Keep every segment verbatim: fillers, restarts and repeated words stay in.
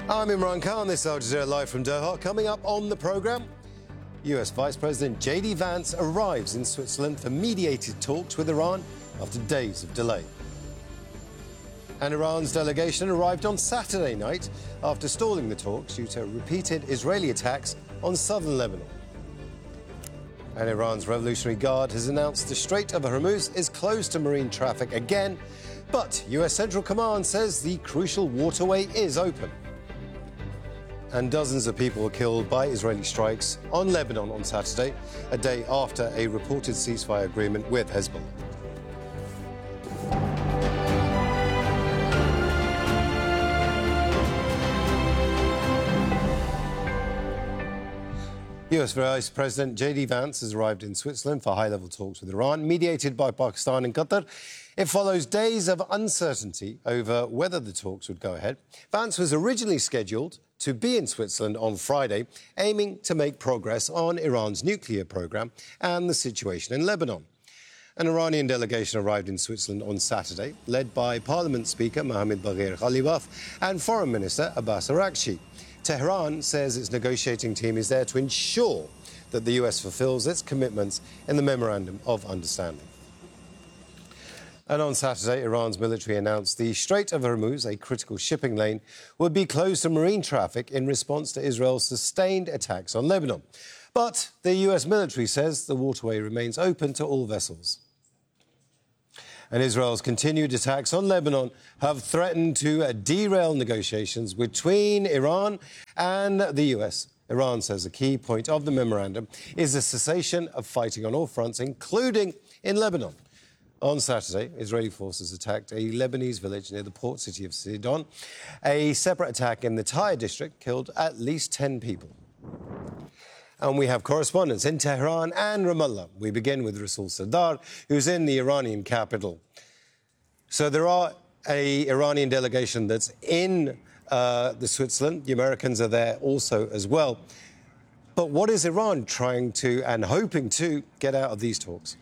I'm Imran Khan, this is Al Jazeera live from Doha. Coming up on the programme, U S Vice President J D Vance arrives in Switzerland for mediated talks with Iran after days of delay. And Iran's delegation arrived on Saturday night after stalling the talks due to repeated Israeli attacks on southern Lebanon. And Iran's Revolutionary Guard has announced the Strait of Hormuz is closed to marine traffic again, but U S Central Command says the crucial waterway is open. And dozens of people were killed by Israeli strikes on Lebanon on Saturday, a day after a reported ceasefire agreement with Hezbollah. U S Vice President J D Vance has arrived in Switzerland for high-level talks with Iran, mediated by Pakistan and Qatar. It follows days of uncertainty over whether the talks would go ahead. Vance was originally scheduled to be in Switzerland on Friday, aiming to make progress on Iran's nuclear program and the situation in Lebanon. An Iranian delegation arrived in Switzerland on Saturday, led by Parliament Speaker Mohammad Bagher Ghalibaf and Foreign Minister Abbas Araghchi. Tehran says its negotiating team is there to ensure that the U S fulfills its commitments in the Memorandum of Understanding. And on Saturday, Iran's military announced the Strait of Hormuz, a critical shipping lane, would be closed to marine traffic in response to Israel's sustained attacks on Lebanon. But the U S military says the waterway remains open to all vessels. And Israel's continued attacks on Lebanon have threatened to derail negotiations between Iran and the U S. Iran says a key point of the memorandum is the cessation of fighting on all fronts, including in Lebanon. On Saturday, Israeli forces attacked a Lebanese village near the port city of Sidon. A separate attack in the Tyre district killed at least ten people. And we have correspondents in Tehran and Ramallah. We begin with Rasul Sardar, who's in the Iranian capital. So there are a Iranian delegation that's in uh, the Switzerland. The Americans are there also as well. But what is Iran trying to and hoping to get out of these talks?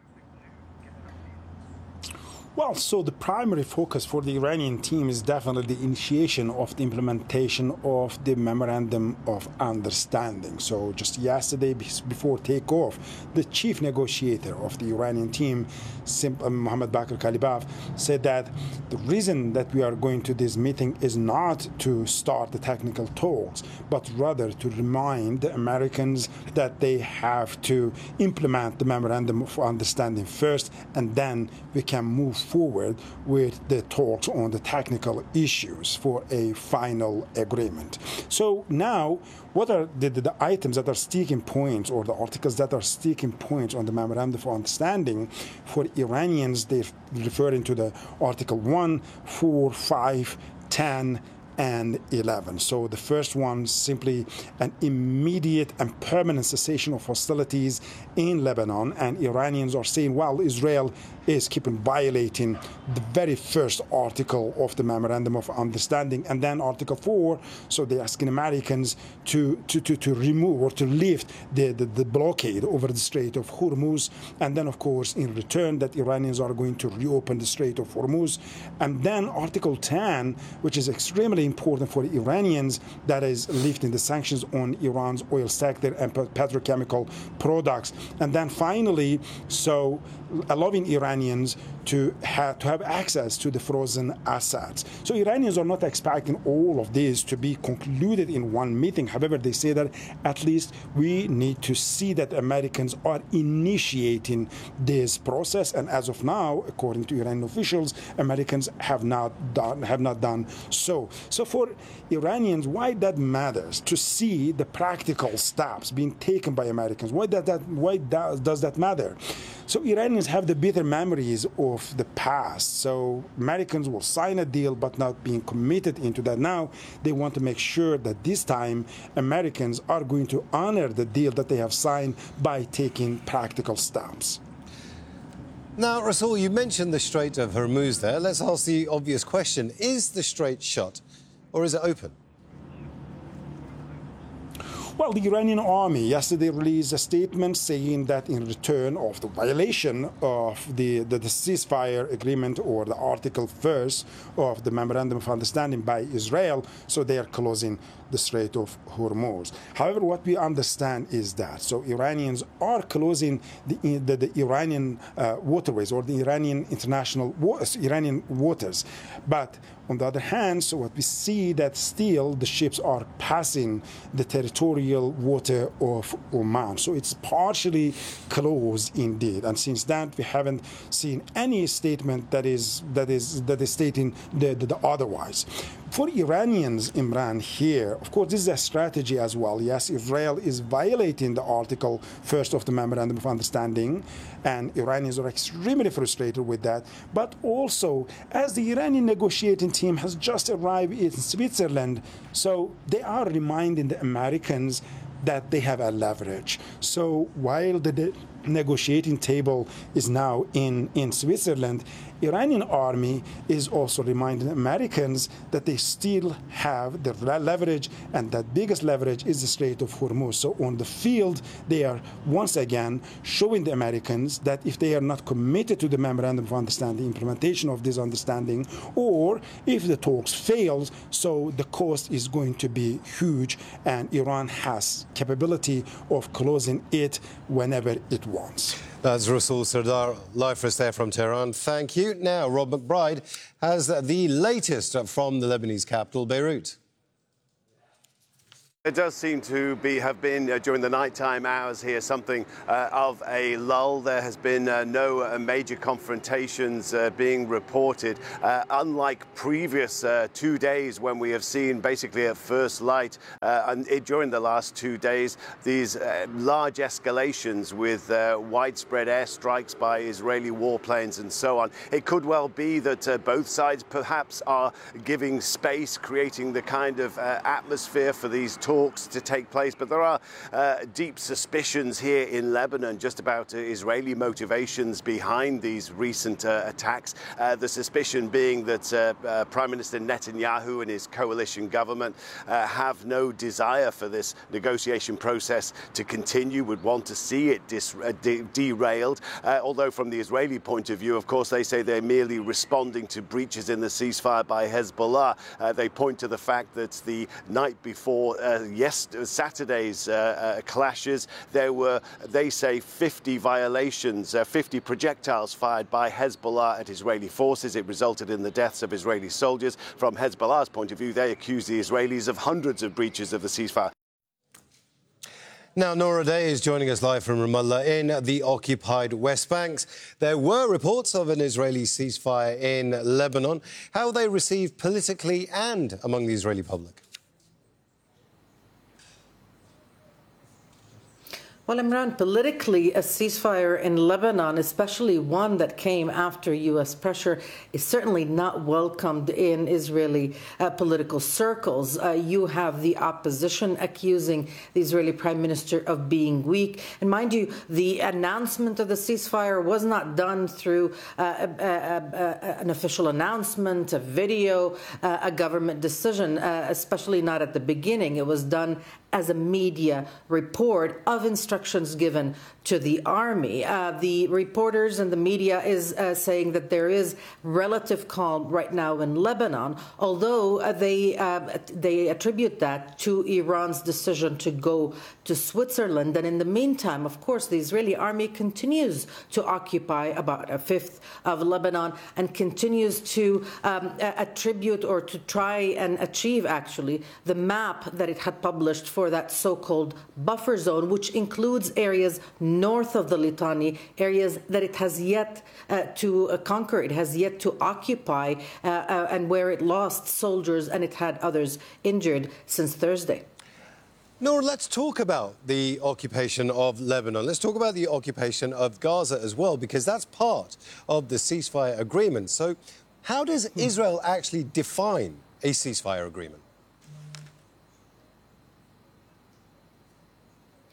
Well, so the primary focus for the Iranian team is definitely the initiation of the implementation of the Memorandum of Understanding. So just yesterday, before takeoff, the chief negotiator of the Iranian team, Mohammad Bagher Ghalibaf, said that the reason that we are going to this meeting is not to start the technical talks, but rather to remind the Americans that they have to implement the Memorandum of Understanding first, and then we can move forward with the talks on the technical issues for a final agreement. So now, what are the, the, the items that are sticking points, or the articles that are sticking points on the Memorandum of Understanding? For Iranians, they're referring to the Article one, four, five, ten, and eleven. So the first one, simply an immediate and permanent cessation of hostilities in Lebanon. And Iranians are saying, well, Israel is keeping violating the very first article of the Memorandum of Understanding. And then Article four, so they're asking Americans to, to, to, to remove or to lift the, the, the blockade over the Strait of Hormuz. And then, of course, in return, that Iranians are going to reopen the Strait of Hormuz. And then Article ten, which is extremely important for the Iranians, that is lifting the sanctions on Iran's oil sector and petrochemical products. And then finally, so allowing Iranians to have, to have access to the frozen assets. So Iranians are not expecting all of this to be concluded in one meeting. However, they say that at least we need to see that Americans are initiating this process. And as of now, according to Iranian officials, Americans have not done have not done so. So for Iranians, why that matters to see the practical steps being taken by Americans? Why that, that why does, does that matter? So Iranians have the bitter memories of the past. So Americans will sign a deal but not being committed into that now. They want to make sure that this time Americans are going to honor the deal that they have signed by taking practical steps. Now, Rasul, you mentioned the Strait of Hormuz there. Let's ask the obvious question. Is the strait shut or is it open? Well, the Iranian army yesterday released a statement saying that in return of the violation of the, the, the ceasefire agreement or the Article First of the Memorandum of Understanding by Israel, so they are closing the Strait of Hormuz. However, what we understand is that so Iranians are closing the, the, the Iranian uh, waterways or the Iranian international Iranian waters, but on the other hand, so what we see that still the ships are passing the territorial water of Oman. So it's partially closed indeed. And since that, we haven't seen any statement that is that is that is stating the, the, the otherwise. For Iranians, Imran, here, of course, this is a strategy as well. Yes, Israel is violating the Article First of the Memorandum of Understanding, and Iranians are extremely frustrated with that. But also, as the Iranian negotiating team has just arrived in Switzerland, so they are reminding the Americans that they have a leverage. So while the, the negotiating table is now in, in Switzerland, Iranian army is also reminding Americans that they still have the leverage, and that biggest leverage is the Strait of Hormuz. So on the field, they are once again showing the Americans that if they are not committed to the Memorandum of Understanding, implementation of this understanding, or if the talks fail, so the cost is going to be huge, and Iran has capability of closing it whenever it wants. That's Rasool Sardar, live for us there from Tehran. Thank you. Now, Rob McBride has the latest from the Lebanese capital, Beirut. It does seem to be have been uh, during the nighttime hours here something uh, of a lull. There has been uh, no uh, major confrontations uh, being reported, uh, unlike previous uh, two days when we have seen basically at first light uh, and it, during the last two days these uh, large escalations with uh, widespread airstrikes by Israeli warplanes and so on. It could well be that uh, both sides perhaps are giving space, creating the kind of uh, atmosphere for these talks to take place, but there are uh, deep suspicions here in Lebanon just about uh, Israeli motivations behind these recent uh, attacks. Uh, the suspicion being that uh, uh, Prime Minister Netanyahu and his coalition government uh, have no desire for this negotiation process to continue, would want to see it dis uh, de derailed. Uh, although from the Israeli point of view, of course, they say they're merely responding to breaches in the ceasefire by Hezbollah. Uh, they point to the fact that the night before uh, yes, Saturday's uh, uh, clashes, there were, they say, fifty violations, uh, fifty projectiles fired by Hezbollah at Israeli forces. It resulted in the deaths of Israeli soldiers. From Hezbollah's point of view, they accuse the Israelis of hundreds of breaches of the ceasefire. Now, Nora Day is joining us live from Ramallah in the occupied West Bank. There were reports of an Israeli ceasefire in Lebanon. How are they received politically and among the Israeli public? Well, Imran, politically, a ceasefire in Lebanon, especially one that came after U S pressure, is certainly not welcomed in Israeli uh, political circles. Uh, you have the opposition accusing the Israeli prime minister of being weak. And mind you, the announcement of the ceasefire was not done through uh, a, a, a, an official announcement, a video, uh, a government decision, uh, especially not at the beginning. It was done as a media report of instructions given to the army. Uh, the reporters and the media is uh, saying that there is relative calm right now in Lebanon, although uh, they uh, they attribute that to Iran's decision to go to Switzerland. And in the meantime, of course, the Israeli army continues to occupy about a fifth of Lebanon and continues to um, attribute or to try and achieve, actually, the map that it had published for that so-called buffer zone, which includes areas north of the Litani, areas that it has yet uh, to uh, conquer, it has yet to occupy, uh, uh, and where it lost soldiers and it had others injured since Thursday. Nora, let's talk about the occupation of Lebanon. Let's talk about the occupation of Gaza as well, because that's part of the ceasefire agreement. So how does Israel actually define a ceasefire agreement?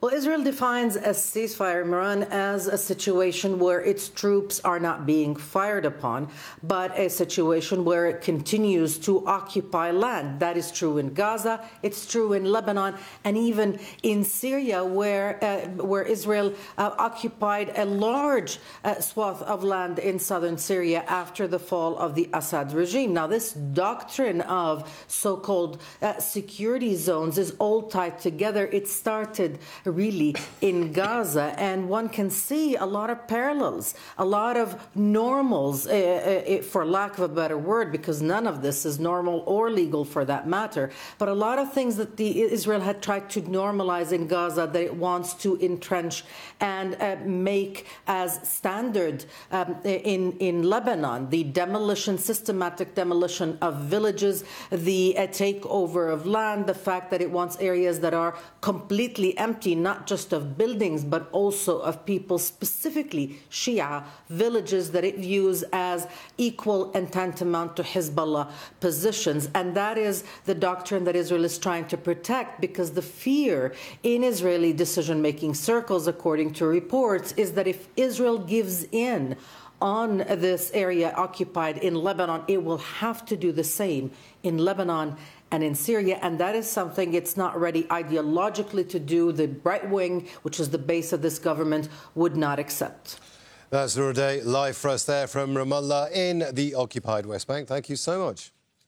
Well, Israel defines a ceasefire, Imran, as a situation where its troops are not being fired upon, but a situation where it continues to occupy land. That is true in Gaza, it's true in Lebanon, and even in Syria, where, uh, where Israel uh, occupied a large uh, swath of land in southern Syria after the fall of the Assad regime. Now, this doctrine of so-called uh, security zones is all tied together. It started really in Gaza, and one can see a lot of parallels, a lot of normals, uh, uh, for lack of a better word, because none of this is normal or legal for that matter, but a lot of things that the Israel had tried to normalize in Gaza that it wants to entrench and uh, make as standard um, in, in Lebanon. The demolition, systematic demolition of villages, the uh, takeover of land, the fact that it wants areas that are completely empty, not just of buildings, but also of people, specifically Shia villages that it views as equal and tantamount to Hezbollah positions. And that is the doctrine that Israel is trying to protect, because the fear in Israeli decision-making circles, according to reports, is that if Israel gives in on this area occupied in Lebanon, it will have to do the same in Lebanon and in Syria, and that is something it's not ready ideologically to do. The right wing, which is the base of this government, would not accept. That's Noor Day, live for us there from Ramallah in the occupied West Bank. Thank you so much.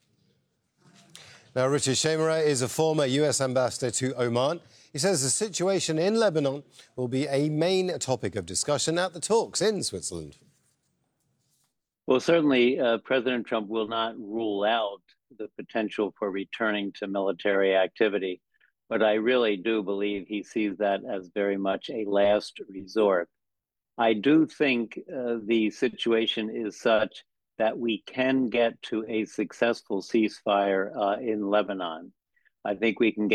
Now, Richard Shemareh is a former U S ambassador to Oman. He says the situation in Lebanon will be a main topic of discussion at the talks in Switzerland. Well, certainly, uh, President Trump will not rule out the potential for returning to military activity, but I really do believe he sees that as very much a last resort. I do think uh, the situation is such that we can get to a successful ceasefire uh, in Lebanon. I think we can get